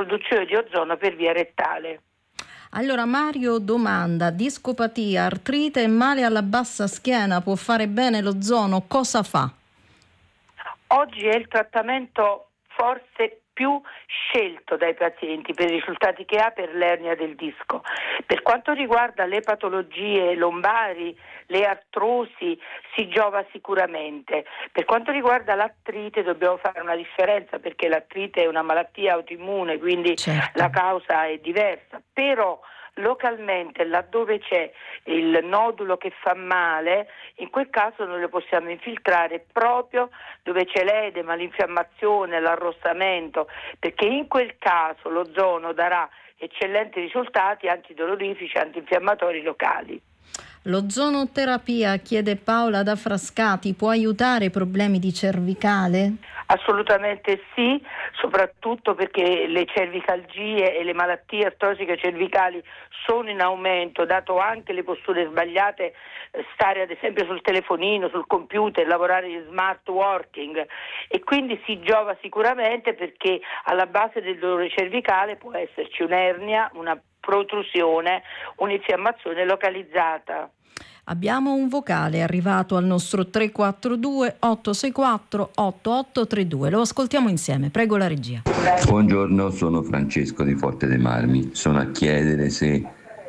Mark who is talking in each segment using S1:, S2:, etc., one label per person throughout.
S1: produzione di ozono per via rettale.
S2: Allora Mario domanda: discopatia, artrite e male alla bassa schiena, può fare bene l'ozono? Cosa fa?
S1: Oggi è il trattamento forse più scelto dai pazienti per i risultati che ha per l'ernia del disco. Per quanto riguarda le patologie lombari, le artrosi, si giova sicuramente. Per quanto riguarda l'artrite dobbiamo fare una differenza, perché l'artrite è una malattia autoimmune, quindi la causa è diversa, però localmente, laddove c'è il nodulo che fa male, in quel caso noi lo possiamo infiltrare proprio dove c'è l'edema, l'infiammazione, l'arrossamento, perché in quel caso l'ozono darà eccellenti risultati antidolorifici, antinfiammatori locali.
S2: L'ozonoterapia, chiede Paola da Frascati, può aiutare i problemi di cervicale?
S1: Assolutamente sì, soprattutto perché le cervicalgie e le malattie artrosiche cervicali sono in aumento, dato anche le posture sbagliate, stare ad esempio sul telefonino, sul computer, lavorare in smart working, e quindi si giova sicuramente, perché alla base del dolore cervicale può esserci un'ernia, una protrusione, un'infiammazione localizzata.
S2: Abbiamo un vocale arrivato al nostro 342 864 8832. Lo ascoltiamo insieme. Prego la regia.
S3: Buongiorno, sono Francesco di Forte dei Marmi. Sono a chiedere se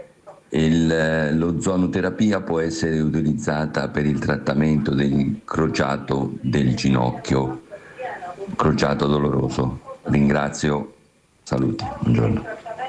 S3: l'ozonoterapia può essere utilizzata per il trattamento del crociato del ginocchio, crociato doloroso. Ringrazio, saluti, buongiorno.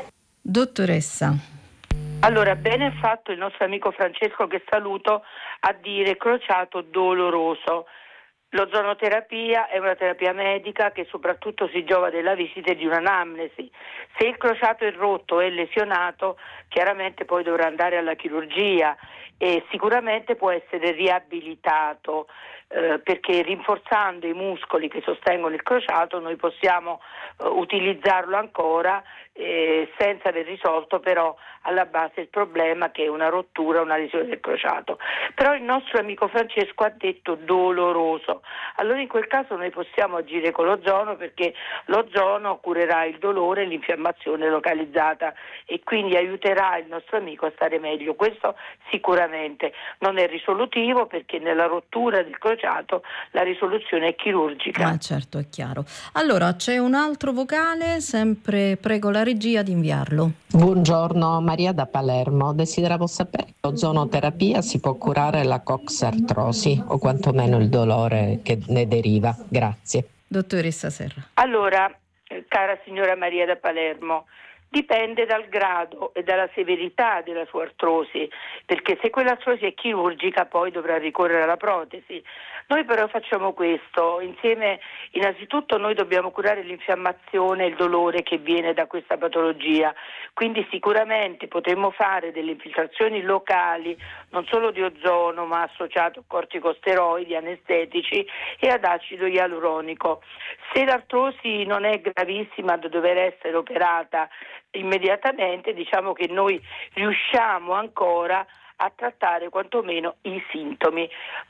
S2: Dottoressa.
S1: Allora, bene ha fatto il nostro amico Francesco, che saluto, a dire crociato doloroso. L'ozonoterapia è una terapia medica che soprattutto si giova della visita e di un'anamnesi. Se il crociato è rotto e lesionato, chiaramente poi dovrà andare alla chirurgia e sicuramente può essere riabilitato, perché rinforzando i muscoli che sostengono il crociato noi possiamo utilizzarlo ancora, senza aver risolto però alla base il problema, che è una rottura, una lesione del crociato. Però il nostro amico Francesco ha detto doloroso, allora in quel caso noi possiamo agire con l'ozono, perché l'ozono curerà il dolore e l'infiammazione localizzata e quindi aiuterà il nostro amico a stare meglio. Questo sicuramente non è risolutivo, perché nella rottura del crociato la risoluzione è chirurgica.
S2: Certo, è chiaro. Allora c'è un altro vocale, sempre prego la regia di inviarlo.
S4: Buongiorno, Maria da Palermo. Desideravo sapere se l'ozonoterapia si può curare la coxartrosi o quantomeno il dolore che ne deriva. Grazie.
S2: Dottoressa Serra.
S1: Allora, cara signora Maria da Palermo, dipende dal grado e dalla severità della sua artrosi, perché se quell'artrosi è chirurgica poi dovrà ricorrere alla protesi. Noi però facciamo questo, insieme innanzitutto noi dobbiamo curare l'infiammazione e il dolore che viene da questa patologia, quindi sicuramente potremmo fare delle infiltrazioni locali, non solo di ozono ma associato a corticosteroidi, anestetici e ad acido ialuronico. Se l'artrosi non è gravissima da dover essere operata immediatamente, diciamo che noi riusciamo ancora a trattare quantomeno i sintomi.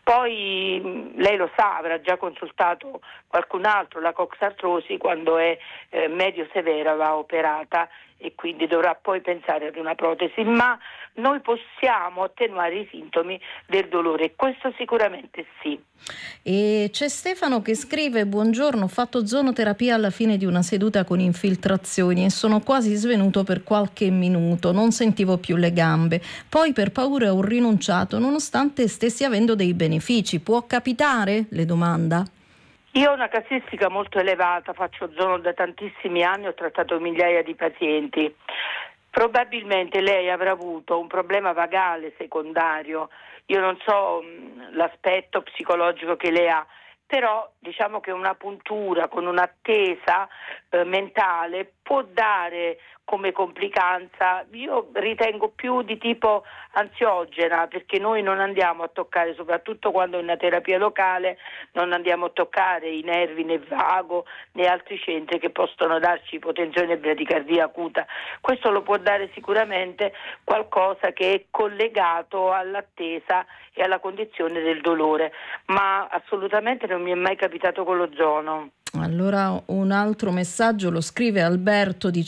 S1: Poi lei lo sa, avrà già consultato qualcun altro, la coxartrosi quando è medio severa va operata e quindi dovrà poi pensare ad una protesi, ma noi possiamo attenuare i sintomi del dolore, questo sicuramente sì.
S2: E c'è Stefano che scrive: buongiorno, ho fatto ozonoterapia alla fine di una seduta con infiltrazioni e sono quasi svenuto per qualche minuto, non sentivo più le gambe, poi per paura ho rinunciato nonostante stessi avendo dei benefici. Può capitare? Le domanda.
S1: Io ho una casistica molto elevata, faccio ozono da tantissimi anni, ho trattato migliaia di pazienti. Probabilmente lei avrà avuto un problema vagale secondario, io non so l'aspetto psicologico che lei ha, però diciamo che una puntura con un'attesa mentale può dare come complicanza, io ritengo più di tipo ansiogena, perché noi non andiamo a toccare, soprattutto quando è una terapia locale, non andiamo a toccare i nervi né vago né altri centri che possono darci ipotensione e bradicardia acuta. Questo lo può dare sicuramente qualcosa che è collegato all'attesa e alla condizione del dolore, ma assolutamente non mi è mai capitato con l'ozono.
S2: Allora un altro messaggio lo scrive Alberto, dice: